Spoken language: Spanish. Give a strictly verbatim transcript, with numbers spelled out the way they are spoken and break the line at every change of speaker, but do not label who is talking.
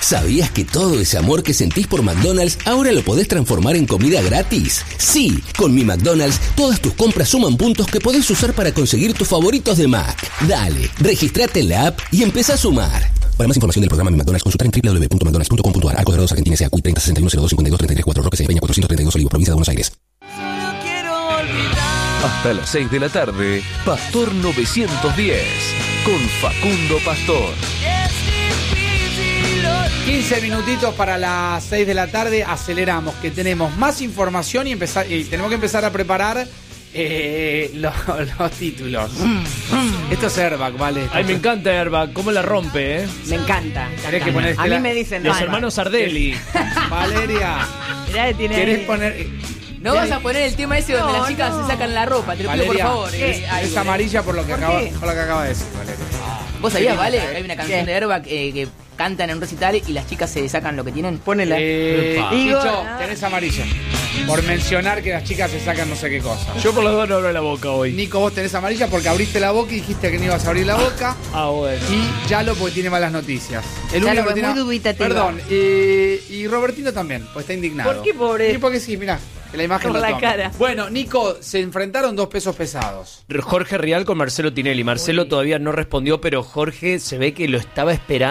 ¿Sabías que todo ese amor que sentís por McDonald's ahora lo podés transformar en comida gratis? Sí, con mi McDonald's todas tus compras suman puntos que podés usar para conseguir tus favoritos de Mac. Dale, registrate en la app y empezá a sumar. Para más información del programa Mi McDonald's, consultar en doble u doble u doble u punto mcdonalds punto com punto a r. Arcos Dorados, Argentina, S A C U I treinta sesenta y uno cero dos cincuenta y dos treinta y tres cuatro, Roque, Peña cuatrocientos treinta y dos, Olivos, provincia de Buenos Aires.
Hasta las seis de la tarde, Pastor novecientos diez, con Facundo Pastor.
quince minutitos para las seis de la tarde, aceleramos, que tenemos más información y, empezar, y tenemos que empezar a preparar eh, los, los títulos. Esto es Airbag, ¿vale?
Ay, me encanta Airbag, cómo la rompe, ¿eh?
Me encanta.
¿Querés que poner
A
Estela?
mí me dicen
Los
Airbag.
hermanos Sardelli.
Valeria,
Mirá que tiene
¿querés
ahí.
poner...?
No vas a poner el tema ese donde
No,
las chicas
no.
se sacan la ropa, te lo pido por
Valeria,
favor.
es,
eh. Ay,
es
Valeria.
amarilla por lo que,
¿Por
acaba,
qué?
por lo que acaba de decir, Valeria.
¿Vos sabías,
Qué
Vale?
linda,
Que
eh.
hay una canción
¿Qué?
de Airbag eh, que cantan en un recital y las chicas se sacan lo que tienen.
Ponela.
Eh,
Epa.
Chicho,
Digo,
tenés amarilla. Por mencionar que las chicas se sacan no sé qué cosa.
Yo por los dos no abro la boca hoy.
Nico, vos tenés amarilla porque abriste la boca y dijiste que no ibas a abrir la boca.
Ah, bueno.
Y Yalo porque tiene malas noticias. El
Yalo,
único que
es
tiene...
muy dubitativo.
Perdón. eh, y Robertino también, pues está indignado.
¿Por qué, pobre?
Y porque sí, mirá. que La imagen
Por
lo
la
toma.
cara.
Bueno, Nico, se enfrentaron dos pesos pesados.
Jorge Rial con Marcelo Tinelli. Marcelo todavía no respondió, pero Jorge se ve que lo estaba esperando.